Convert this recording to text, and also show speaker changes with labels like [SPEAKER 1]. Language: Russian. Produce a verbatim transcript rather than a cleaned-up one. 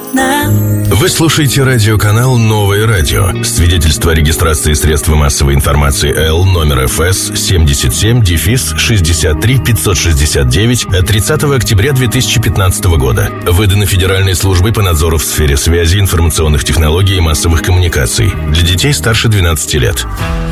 [SPEAKER 1] нам.
[SPEAKER 2] Вы слушаете радиоканал «Новое радио». Свидетельство о регистрации средства массовой информации Л номер эф эс семьдесят семь шестьдесят три пятьсот шестьдесят девять от тридцатого октября две тысячи пятнадцатого года. Выдано Федеральной службой по надзору в сфере связи, информационных технологий и массовых коммуникаций. Для детей старше двенадцати лет.